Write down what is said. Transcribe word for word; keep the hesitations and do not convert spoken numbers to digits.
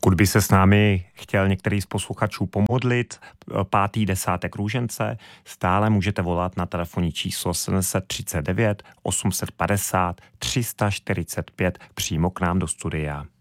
Pokud by se s námi chtěl některý z posluchačů pomodlit pátý desátek růžence, stále můžete volat na telefonní číslo sedm set třicet devět osm set padesát tři sta čtyřicet pět přímo k nám do studia.